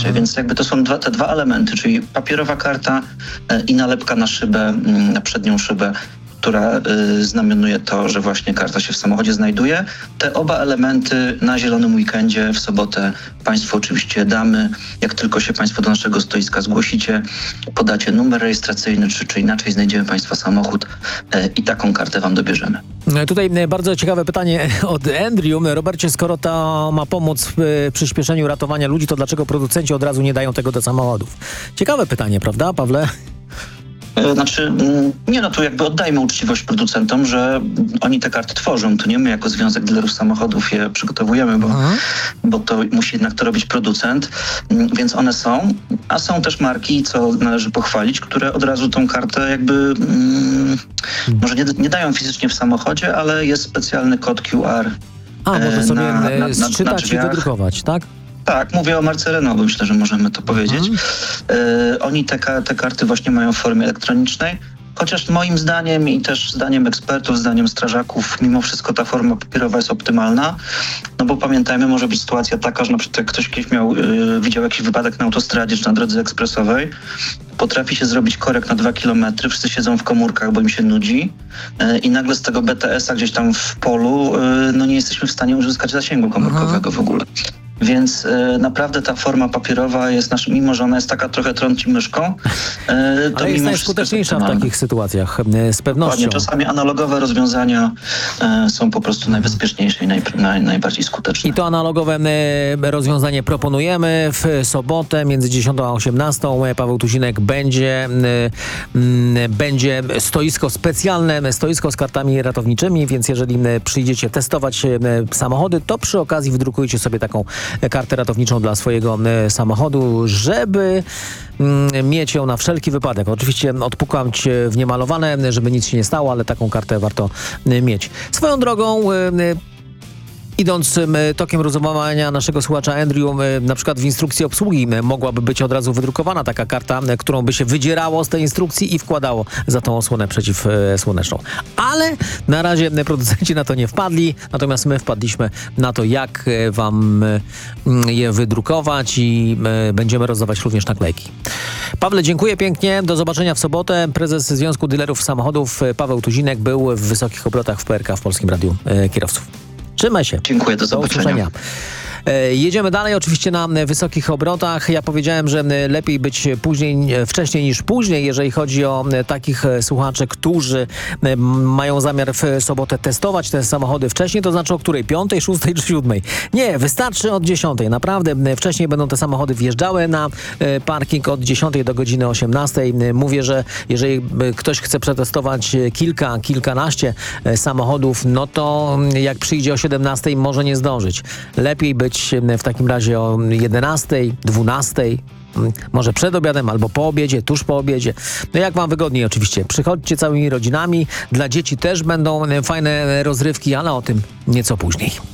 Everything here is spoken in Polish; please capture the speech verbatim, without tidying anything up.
inaczej. Mhm. Więc jakby to są dwa, te dwa elementy, czyli papierowa karta i nalepka na szybę, na przednią szybę, która y, znamionuje to, że właśnie karta się w samochodzie znajduje. Te oba elementy na zielonym weekendzie w sobotę Państwu oczywiście damy. Jak tylko się Państwo do naszego stoiska zgłosicie, podacie numer rejestracyjny, czy, czy inaczej znajdziemy Państwa samochód y, i taką kartę Wam dobierzemy. Tutaj bardzo ciekawe pytanie od Andrew. Robercie, skoro to ma pomóc w przyspieszeniu ratowania ludzi, to dlaczego producenci od razu nie dają tego do samochodów? Ciekawe pytanie, prawda, Pawle? Znaczy, nie no, tu jakby oddajmy uczciwość producentom, że oni te karty tworzą. To nie my jako Związek Dealerów Samochodów je przygotowujemy, bo, bo to musi jednak to robić producent, więc one są. A są też marki, co należy pochwalić, które od razu tą kartę jakby mm, może nie, nie dają fizycznie w samochodzie, ale jest specjalny kod Q R. A, może sobie na, na, na, sczytać na i wydrukować, tak? Tak, mówię o marce Renault, bo myślę, że możemy to powiedzieć. Mhm. Y, oni te, te karty właśnie mają w formie elektronicznej, chociaż moim zdaniem i też zdaniem ekspertów, zdaniem strażaków, mimo wszystko ta forma papierowa jest optymalna, no bo pamiętajmy, może być sytuacja taka, że na przykład jak ktoś kiedyś miał, y, widział jakiś wypadek na autostradzie czy na drodze ekspresowej, potrafi się zrobić korek na dwa kilometry, wszyscy siedzą w komórkach, bo im się nudzi y, i nagle z tego B T S a gdzieś tam w polu, y, no nie jesteśmy w stanie uzyskać zasięgu komórkowego w ogóle. Więc y, naprawdę ta forma papierowa jest nasza, mimo że ona jest taka trochę trąci myszką, y, to ale jest mimo najskuteczniejsza w takich sytuacjach, z pewnością. Dokładnie, czasami analogowe rozwiązania y, są po prostu najbezpieczniejsze i naj, naj, najbardziej skuteczne. I to analogowe y, rozwiązanie proponujemy w sobotę między dziesiątą a osiemnastą. Paweł Tuzinek będzie, y, y, będzie stoisko specjalne, stoisko z kartami ratowniczymi, więc jeżeli y, przyjdziecie testować y, samochody, to przy okazji wydrukujcie sobie taką kartę ratowniczą dla swojego y, samochodu, żeby y, mieć ją na wszelki wypadek. Oczywiście odpukam cię w niemalowane, żeby nic się nie stało, ale taką kartę warto y, mieć. Swoją drogą y, y, idąc tokiem rozumowania naszego słuchacza Andrew, na przykład w instrukcji obsługi mogłaby być od razu wydrukowana taka karta, którą by się wydzierało z tej instrukcji i wkładało za tą osłonę przeciwsłoneczną. Ale na razie producenci na to nie wpadli, natomiast my wpadliśmy na to, jak wam je wydrukować i będziemy rozdawać również naklejki. Pawle, dziękuję pięknie. Do zobaczenia w sobotę. Prezes Związku Dealerów Samochodów Paweł Tuzinek był w wysokich obrotach w P R K w Polskim Radiu Kierowców. Trzymaj się. Dziękuję, do zobaczenia. Do usłyszenia. Jedziemy dalej, oczywiście na wysokich obrotach. Ja powiedziałem, że lepiej być później, wcześniej niż później, jeżeli chodzi o takich słuchaczy, którzy mają zamiar w sobotę testować te samochody wcześniej, to znaczy o której? Piątej, szóstej czy siódmej? Nie, wystarczy od dziesiątej. Naprawdę wcześniej będą te samochody wjeżdżały na parking od dziesiątej do godziny osiemnastej. Mówię, że jeżeli ktoś chce przetestować kilka, kilkanaście samochodów, no to jak przyjdzie o siedemnastej, może nie zdążyć. Lepiej być w takim razie o jedenastej, dwunastej, może przed obiadem albo po obiedzie, tuż po obiedzie. No jak wam wygodniej oczywiście. Przychodźcie całymi rodzinami. Dla dzieci też będą fajne rozrywki, ale o tym nieco później.